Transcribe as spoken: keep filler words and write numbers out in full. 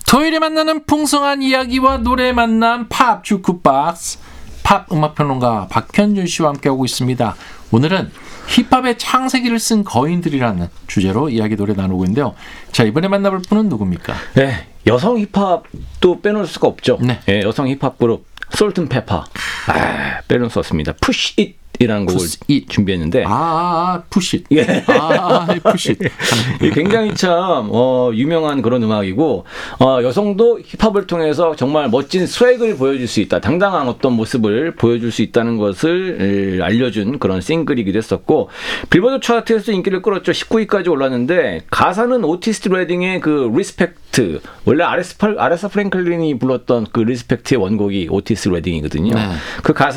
토요일에 만나는 풍성한 이야기와 노래 만남 팝 주크박스, 팝 음악평론가 박현준 씨와 함께하고 있습니다. 오늘은 힙합의 창세기를 쓴 거인들이라는 주제로 이야기 노래 나누고 있는데요. 자, 이번에 만나볼 분은 누굽니까? 네, 여성 힙합도 빼놓을 수가 없죠. 네. 네, 여성 힙합 그룹 솔트앤페퍼 아, 빼놓을 수 없습니다. Push It 이라는 곡을 이 준비했는데 아, 아 푸시. 예. 아, 푸시. 굉장히 참 어, 유명한 그런 음악이고 어, 여성도 힙합을 통해서 정말 멋진 스웩을 보여줄 수 있다. 당당한 어떤 모습을 보여줄 수 있다는 것을 에, 알려준 그런 싱글이기도 했었고 빌보드 차트에서 인기를 끌었죠. 십구 위까지 올랐는데 가사는 오티스 레딩의 그 리스펙트, 원래 아레스, 아레사 프랭클린이 불렀던 그 리스펙트의 원곡이 오티스 레딩이거든요. 네. 그 가사